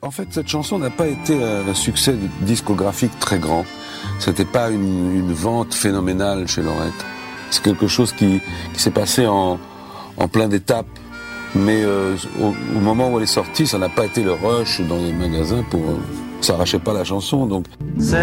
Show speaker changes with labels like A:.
A: En fait, cette chanson n'a pas été un succès discographique très grand. C'était pas une vente phénoménale chez Lorette. C'est quelque chose qui s'est passé en plein d'étapes. Mais au moment où elle est sortie, ça n'a pas été le rush dans les magasins pour... ça arrachait pas la chanson, donc...